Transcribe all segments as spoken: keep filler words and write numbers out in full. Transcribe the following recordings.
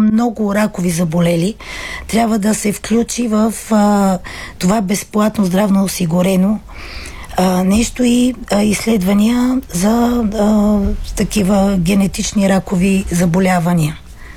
много ракови заболели, трябва да се включи в а, това безплатно здравно осигурено а, нещо и а, изследвания за а, такива генетични ракови заболявания.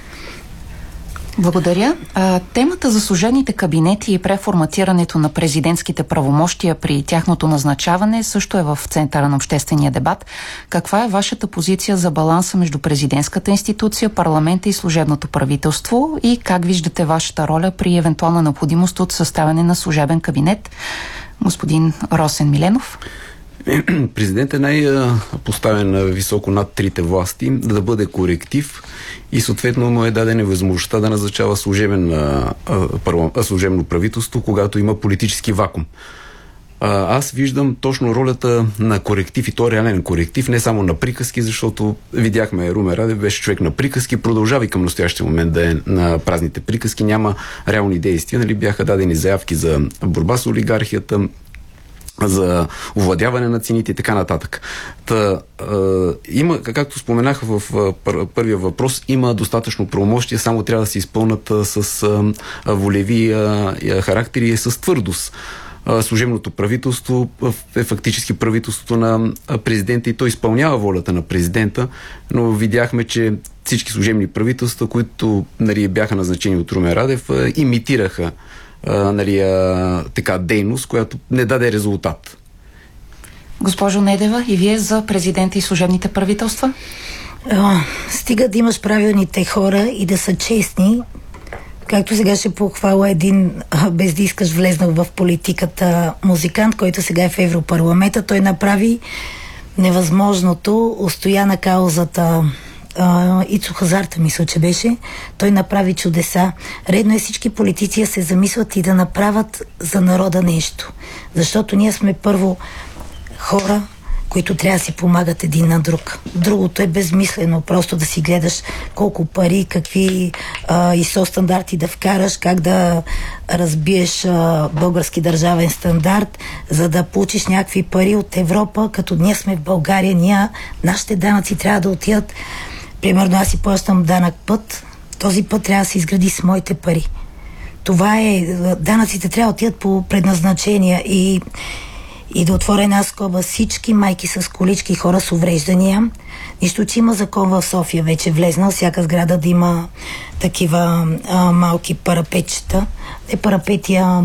Благодаря. А, темата за служебните кабинети и преформатирането на президентските правомощия при тяхното назначаване също е в центъра на обществения дебат. Каква е вашата позиция за баланса между президентската институция, парламента и служебното правителство и как виждате вашата роля при евентуална необходимост от съставяне на служебен кабинет? Господин Росен Миленов. Президент е най-поставен високо над трите власти, да бъде коректив и съответно му е дадена възможността да назначава служебен, а, а, служебно правителство, когато има политически вакуум. А, аз виждам точно ролята на коректив и то реален коректив, не само на приказки, защото видяхме Румен Радев беше човек на приказки, продължава и към настоящия момент да е на празните приказки, няма реални действия, нали, бяха дадени заявки за борба с олигархията, за овладяване на цените и така нататък. Та, е, има, както споменах в пър, първия въпрос, има достатъчно правомощия, само трябва да се изпълнат а, с а, волеви а, характери и с твърдост. А, служебното правителство е фактически правителството на президента и той изпълнява волята на президента, но видяхме, че всички служебни правителства, които, нали, бяха назначени от Румен Радев, а, имитираха А, нали, а, така дейност, която не даде резултат. Госпожо Недева, и вие за президента и служебните правителства? А, стига да имаш правилните хора и да са честни. Както сега ще похваля един, а, без да искаш, влезнал в политиката музикант, който сега е в Европарламента. Той направи невъзможното, устоя на каузата Uh, Ицо Хазарта, мисля, че беше. Той направи чудеса. Редно е всички политици да се замислят и да направят за народа нещо. Защото ние сме първо хора, които трябва да си помагат един на друг. Другото е безмислено. Просто да си гледаш колко пари, какви uh, ай ес о стандарти да вкараш, как да разбиеш uh, български държавен стандарт, за да получиш някакви пари от Европа, като ние сме в България, ние, нашите данъци трябва да отидат. Примерно аз си плащам данък път, този път трябва да се изгради с моите пари. Това е, данъците трябва да отидат по предназначения и, и да отворя една скоба всички майки с колички, хора с увреждания. Нищо, че има закон в София вече влезнал, всяка сграда да има такива а, малки парапетчета. Не парапети, а...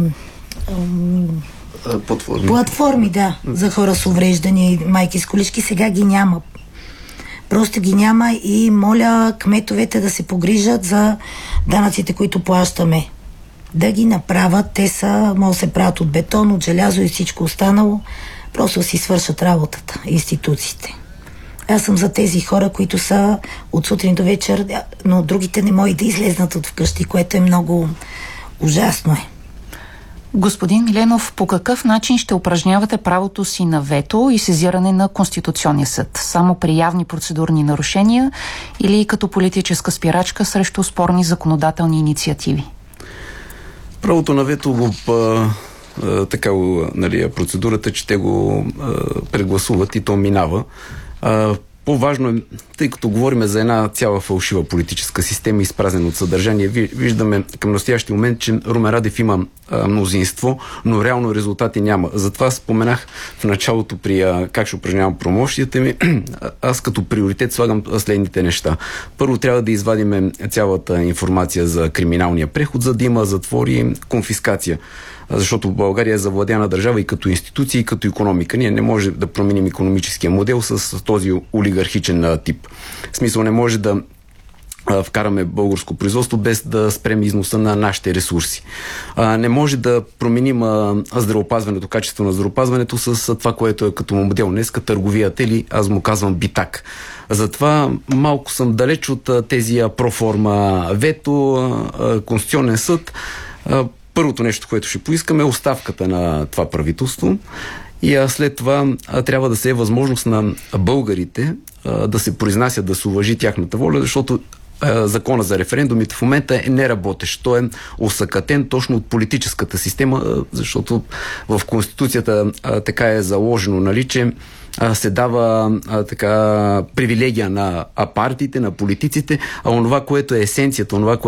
Платформи. Платформи, да, за хора с увреждания и майки с колички. Сега ги няма. Просто ги няма и моля кметовете да се погрижат за данъците, които плащаме. Да ги направят. Те са, може да се правят от бетон, от желязо и всичко останало. Просто си свършат работата, институциите. Аз съм за тези хора, които са от сутрин до вечер, но другите не могат да излезнат от вкъщи, което е много ужасно е. Господин Миленов, по какъв начин ще упражнявате правото си на вето и сезиране на Конституционния съд? Само при явни процедурни нарушения или като политическа спирачка срещу спорни законодателни инициативи? Правото на вето го а, а, така, нали, процедурата, че те го а, прегласуват и то минава. А, По-важно е, тъй като говорим за една цяла фалшива политическа система, изпразнена от съдържание, виждаме към настоящия момент, че Румен Радев има а, мнозинство, но реално резултати няма. Затова споменах в началото при а, как ще упражнявам промощията ми, аз като приоритет слагам следните неща. Първо трябва да извадим цялата информация за криминалния преход, за да има затвори и конфискация. Защото България е завладяна държава и като институция, и като икономика. Ние не може да променим икономическия модел с този олигархичен а, тип. В смисъл, не може да а, вкараме българско производство без да спрем износа на нашите ресурси. А, не може да променим а, здравеопазването, качество на здравеопазването с а, това, което е като модел днеска, търговията или аз му казвам битак. Затова малко съм далеч от а, тези а, проформа вето, а, Конституционен съд. А, Първото нещо, което ще поискаме, е оставката на това правителство и а, след това а, трябва да се е възможност на българите а, да се произнасят, да се уважи тяхната воля, защото а, закона за референдумите в момента е неработещ. Той е осакатен точно от политическата система, а, защото в Конституцията а, така е заложено, нали, че а, се дава а, така привилегия на а, партиите, на политиците, а онова, което е есенцията, онова,